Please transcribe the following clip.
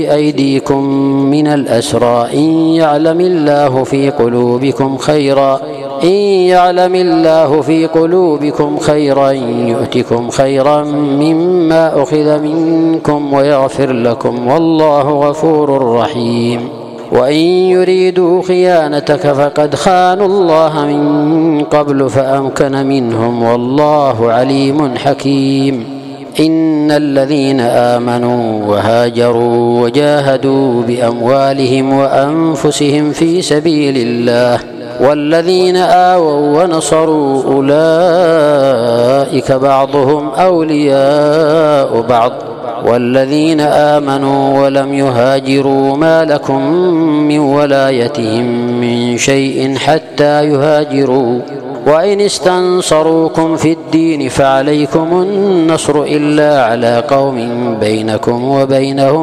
أيديكم من الأسرى إن يعلم الله في قلوبكم خيرا يؤتكم خيرا مما أخذ منكم ويغفر لكم والله غفور رحيم وإن يريدوا خيانتك فقد خانوا الله من قبل فأمكن منهم والله عليم حكيم إن الذين آمنوا وهاجروا وجاهدوا بأموالهم وأنفسهم في سبيل الله والذين آووا ونصروا أولئك بعضهم أولياء بعض والذين آمنوا ولم يهاجروا ما لكم من ولايتهم من شيء حتى يهاجروا وإن استنصروكم في الدين فعليكم النصر إلا على قوم بينكم وبينهم